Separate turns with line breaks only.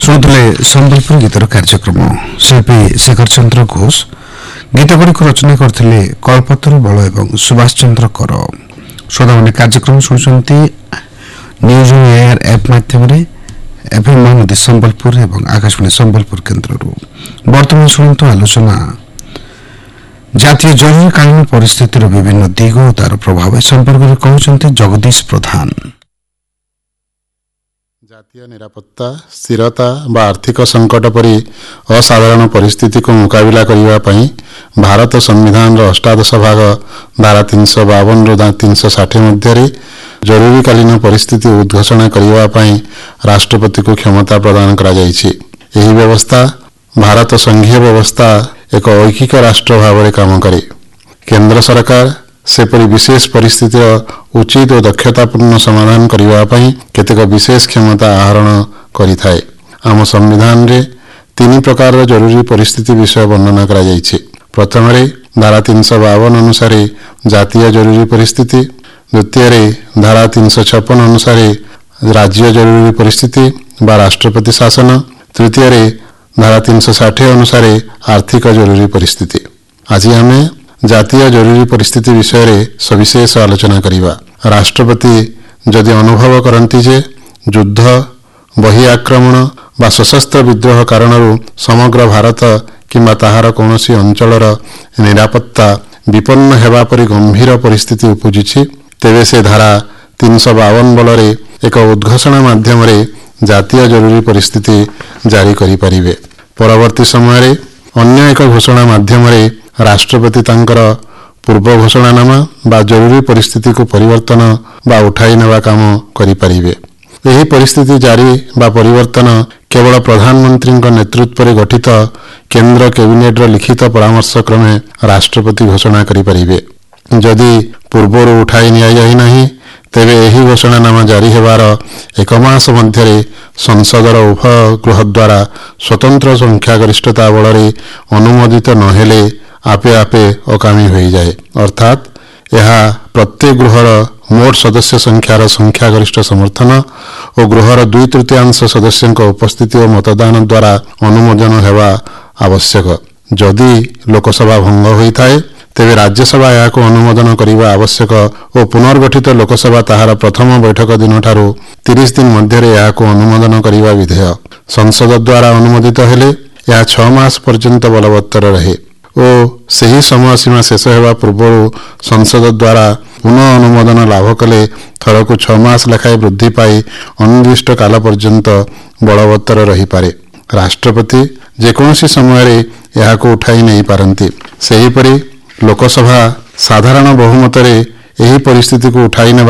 शुणुले संबलपुर गीतर कार्यक्रम शिल्पी शेखर चंद्र घोष गीत गुड़िक रचना करते कल्पतरु बल एवं सुभाष चंद्र कर। श्रोता मैंने कार्यक्रम शुणुंट न्यूज एयर ऐप माध्यम एफएम महानदी संबलपुर एवं आकाशवाणी संबलपुर केन्द्र बर्तमान शुणु आलोचना जातीय जरूरीकालीन परिस्थितिर विभिन्न दिग और तार प्रभाव संपर्क में कहते जगदीश प्रधान।
जातीय निरापत्ता स्थिरता व आर्थिक संकट परी असाधारण परिस्थिति को मुकाबला करने भारत संविधान अष्टादश भाग धारा 352 रु 360 मध्य जरूरीकालीन परिस्थिति उद्घोषणा करने राष्ट्रपति को क्षमता प्रदान करा जायछि। एही व्यवस्था भारत संघीय व्यवस्था एक ऐकिक राष्ट्र भाव में काम करे। केंद्र सरकार सेपरी विशेष परिस्थिति उचित और दक्षतापूर्ण समाधान करने केतेक विशेष क्षमता आहरण करिथाए। आम संविधान रे 3 प्रकार जरूरी परिस्थिति विषय वर्णना करा जायछि। प्रथम धारा 352 अनुसार जातीय जरूरी परिस्थिति, द्वितीय धारा 356 अनुसार राज्य जरूरी परिस्थिति बा राष्ट्रपति शासन, तृतीय धारा 360 अनुसार आर्थिक जरूरी परिस्थिति। आज आम जातीय जरूरी परिस्थिति विषय रे सविशेष आलोचना करिबा। राष्ट्रपति जदि अनुभव करती जे युद्ध, बहि आक्रमण बा सशस्त्र विद्रोह कारणरू समग्र भारत किंबा ताहार कौनसी अंचलर निरापत्ता विपन्न हेबा परि गंभीर परिस्थिति उपजिछि, तेबे से धारा 352 बल एक उद्घोषणा माध्यम जातीय जरूरी परिस्थिति जारी करि परिबे। परवर्ती समय अन्य एक घोषणा माध्यम राष्ट्रपति तांकर पूर्व घोषणानामा बा जरूरी परिस्थिति को परिवर्तन बा उठाई नेबा काम करि परिबे। एही परिस्थिति जारी बा परिवर्तन केवल प्रधानमंत्री नेतृत्व में गठित केंद्र कैबिनेट लिखित परामर्श क्रमे राष्ट्रपति घोषणा करि परिबे। जदि पूर्वर उठाई निया जाई नाही तेबे एही घोषणानामा जारी हेबार एक मास मध्य संसदर उभय गृह द्वारा स्वतंत्र संख्यागरिष्ठता बल अनुमोदित नहेले आपे आपे अकामी हो जाए। अर्थात यह प्रत्येक गृहर मोट सदस्य संख्यार संख्यागरिष्ठ समर्थन और गृहर 2/3 सदस्यों उपस्थिति और मतदान द्वारा अनुमोदन हेबा आवश्यक। जदि लोकसभा भंग होता है तेबे राज्यसभा यह अनुमोदन करने आवश्यक और पुनर्गठित लोकसभा ताहार प्रथम बैठक दिन ठारू 30 दिन मध्य यह अनुमोदन करने विधेय संसद द्वारा अनुमोदित हेले यह 6 मास पर्यंत बलवत्तर रहे और सही समय सीमा शेष होगा पूर्व संसद द्वारा पुनः अनुमोदन लाभ कले थर को 6 मास लेखाएं वृद्धि पाई अनिर्दिष्ट काल पर्यंत बलवत्तर रही पारे। राष्ट्रपति जेकोसी समय यह उठाई नहीं पारती। सेहीपरि लोकसभा साधारण बहुमत एही परिस्थिति को उठाई